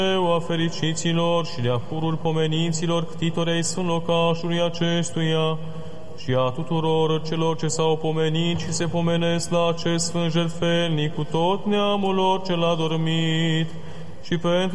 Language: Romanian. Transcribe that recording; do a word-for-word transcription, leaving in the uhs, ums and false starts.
a fericiților și de-a purul pomeniților ctitorei sunt locașului acestuia și a tuturor celor ce s-au pomenit și se pomenesc la acest sfânt jertfelnic cu tot neamul lor ce l-a dormit și pentru